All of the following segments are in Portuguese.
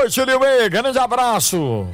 noite, Liuê. Grande abraço.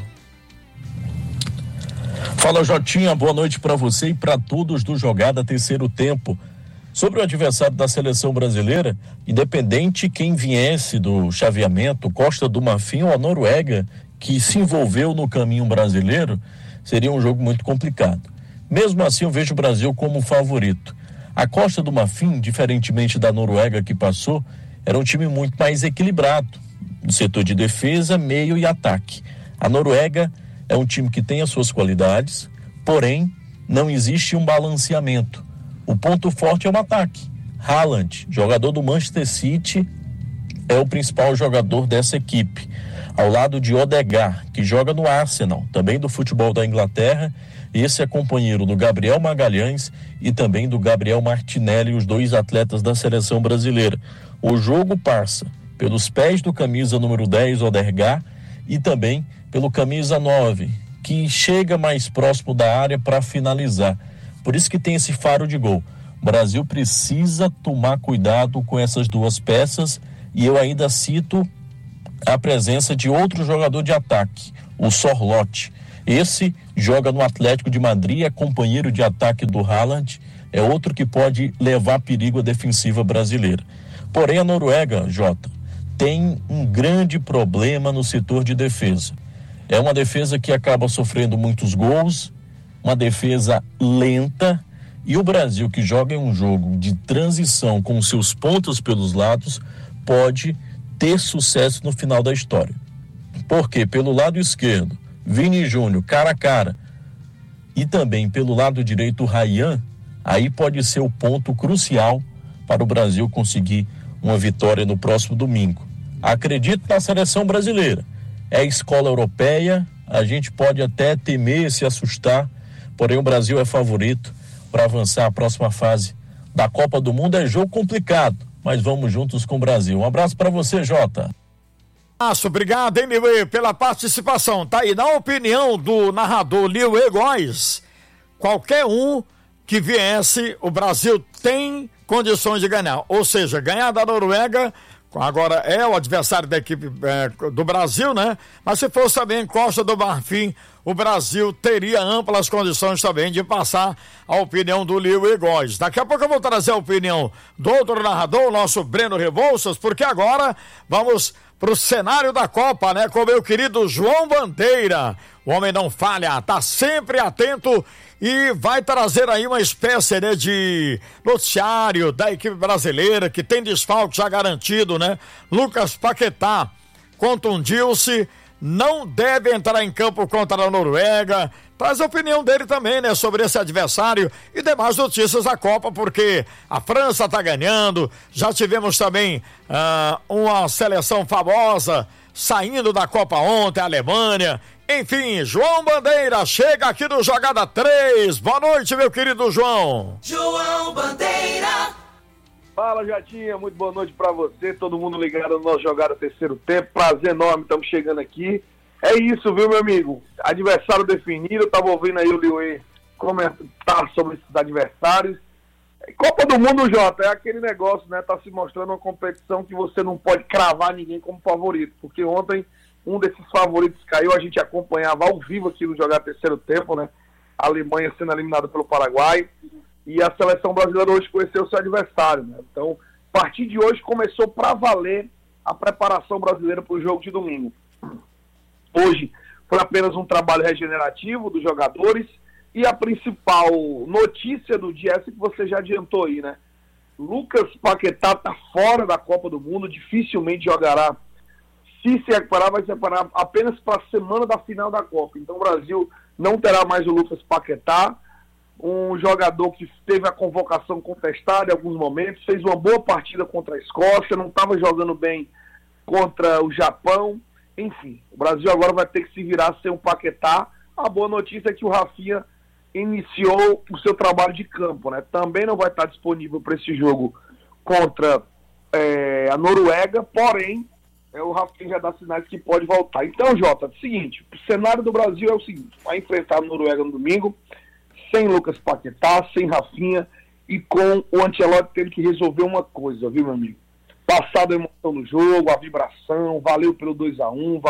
Fala, Jotinha, boa noite para você e para todos do Jogada Terceiro Tempo. Sobre o adversário da seleção brasileira, independente quem viesse do chaveamento, Costa do Marfim ou a Noruega, que se envolveu no caminho brasileiro, seria um jogo muito complicado. Mesmo assim, eu vejo o Brasil como favorito. A Costa do Marfim, diferentemente da Noruega que passou, era um time muito mais equilibrado no setor de defesa, meio e ataque. A Noruega é um time que tem as suas qualidades, porém não existe um balanceamento. O ponto forte é o ataque. Haaland, jogador do Manchester City, é o principal jogador dessa equipe, ao lado de Odegaard, que joga no Arsenal, também do futebol da Inglaterra. Esse é companheiro do Gabriel Magalhães e também do Gabriel Martinelli, os dois atletas da seleção brasileira. O jogo passa pelos pés do camisa número 10, Odegaard, e também pelo camisa 9, que chega mais próximo da área para finalizar. Por isso que tem esse faro de gol. O Brasil precisa tomar cuidado com essas duas peças, e eu ainda cito a presença de outro jogador de ataque, o Sorloth. Esse joga no Atlético de Madrid, é companheiro de ataque do Haaland, é outro que pode levar perigo à defensiva brasileira. Porém, a Noruega, Jota, tem um grande problema no setor de defesa. É uma defesa que acaba sofrendo muitos gols, uma defesa lenta, e o Brasil, que joga em um jogo de transição com seus pontos pelos lados, pode ter sucesso no final da história. Porque pelo lado esquerdo, Vini Júnior, cara a cara, e também pelo lado direito, o Ryan, aí pode ser o ponto crucial para o Brasil conseguir uma vitória no próximo domingo. Acredito na seleção brasileira. É escola europeia, a gente pode até temer, se assustar, porém o Brasil é favorito para avançar a próxima fase da Copa do Mundo. É jogo complicado, mas vamos juntos com o Brasil. Um abraço para você, Jota. Obrigado, hein, Liuê, pela participação. Tá aí, na opinião do narrador Liuê Góes, qualquer um que viesse, o Brasil tem condições de ganhar. Ou seja, ganhar da Noruega, agora é o adversário da equipe do Brasil, né? Mas se fosse também Costa do Marfim, o Brasil teria amplas condições também de passar a opinião do Liuê Góes. Daqui a pouco eu vou trazer a opinião do outro narrador, o nosso Breno Rebouças, porque agora vamos pro cenário da Copa, né? Com o meu querido João Bandeira. O homem não falha, tá sempre atento e vai trazer aí uma espécie, né, de noticiário da equipe brasileira, que tem desfalque já garantido, né? Lucas Paquetá contundiu-se, não deve entrar em campo contra a Noruega. Traz a opinião dele também, né, sobre esse adversário e demais notícias da Copa, porque a França tá ganhando, já tivemos também uma seleção famosa saindo da Copa ontem, a Alemanha. Enfim, João Bandeira chega aqui no Jogada 3. Boa noite, meu querido João. João Bandeira. Fala, Jatinha, muito boa noite pra você, todo mundo ligado no nosso Jogada Terceiro Tempo. Prazer enorme, estamos chegando aqui. É isso, viu, meu amigo? Adversário definido, eu tava ouvindo aí o Liuê comentar sobre esses adversários. Copa do Mundo, Jota, é aquele negócio, né? Tá se mostrando uma competição que você não pode cravar ninguém como favorito, porque ontem um desses favoritos caiu, a gente acompanhava ao vivo aqui no Jogar Terceiro Tempo, né? A Alemanha sendo eliminada pelo Paraguai, e a seleção brasileira hoje conheceu o seu adversário, né? Então, a partir de hoje começou para valer a preparação brasileira para o jogo de domingo. Hoje foi apenas um trabalho regenerativo dos jogadores, e a principal notícia do dia é essa que você já adiantou aí, né? Lucas Paquetá está fora da Copa do Mundo, dificilmente jogará. Se recuperar, vai se recuperar apenas para a semana da final da Copa. Então o Brasil não terá mais o Lucas Paquetá, um jogador que teve a convocação contestada em alguns momentos, fez uma boa partida contra a Escócia, não estava jogando bem contra o Japão. Enfim, o Brasil agora vai ter que se virar sem um Paquetá. A boa notícia é que o Rafinha iniciou o seu trabalho de campo, né? Também não vai estar disponível para esse jogo contra a Noruega, porém o Rafinha já dá sinais que pode voltar. Então, Jota, é o seguinte, o cenário do Brasil é o seguinte: vai enfrentar a Noruega no domingo, sem Lucas Paquetá, sem Rafinha, e com o Ancelotti tendo que resolver uma coisa, viu, meu amigo? Passado a emoção do jogo, a vibração, valeu pelo 2-1,